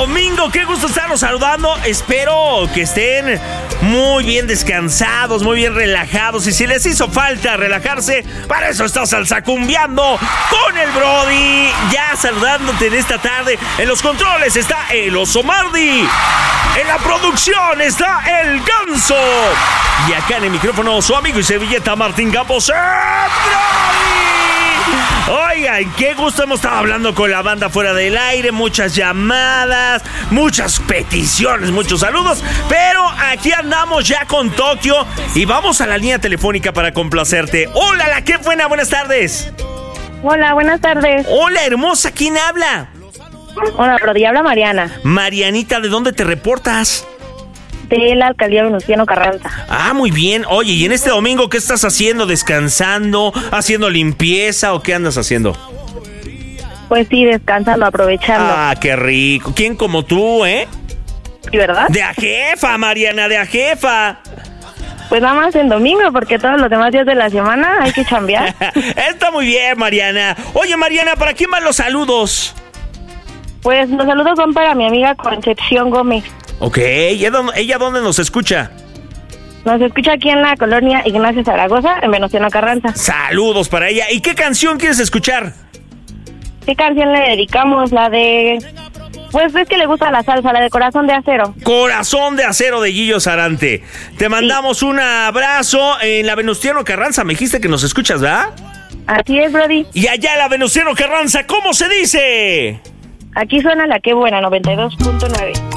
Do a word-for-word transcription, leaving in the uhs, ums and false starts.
domingo, qué gusto estarlos saludando. Espero que estén muy bien descansados, muy bien relajados. Y si les hizo falta relajarse, para eso está Salsacumbiando con el Brody. Ya saludándote en esta tarde. En los controles está el Oso Mardi. En la producción está el Ganso. Y acá en el micrófono su amigo y servilleta Martín Campos. ¡Eh, Brody! Oigan, qué gusto, hemos estado hablando con la banda fuera del aire, muchas llamadas, muchas peticiones, muchos saludos, pero aquí andamos ya con Tokio y vamos a la línea telefónica para complacerte. Hola, la qué buena, buenas tardes. Hola, buenas tardes. Hola, hermosa, ¿quién habla? Hola, Brody, habla Mariana. Marianita, ¿de dónde te reportas? De la alcaldía Venustiano Carranza. Ah, muy bien. Oye, ¿y en este domingo qué estás haciendo? ¿Descansando? ¿Haciendo limpieza o qué andas haciendo? Pues sí, descansando, aprovechando. Ah, qué rico. ¿Quién como tú, eh? ¿Sí, verdad? De a jefa, Mariana, de a jefa. Pues nada más en domingo, porque todos los demás días de la semana hay que chambear. Está muy bien, Mariana. Oye, Mariana, ¿para quién van los saludos? Pues los saludos son para mi amiga Concepción Gómez. Ok, ¿ella, ella dónde nos escucha? Nos escucha aquí en la colonia Ignacio Zaragoza, en Venustiano Carranza. Saludos para ella. ¿Y qué canción quieres escuchar? ¿Qué canción le dedicamos? La de... Pues es que le gusta la salsa, la de Corazón de Acero. Corazón de Acero de Guillo Sarante. Te mandamos sí. un abrazo en la Venustiano Carranza. Me dijiste que nos escuchas, ¿verdad? Así es, Brody. Y allá en la Venustiano Carranza, ¿cómo se dice? Aquí suena la que buena, noventa y dos punto nueve.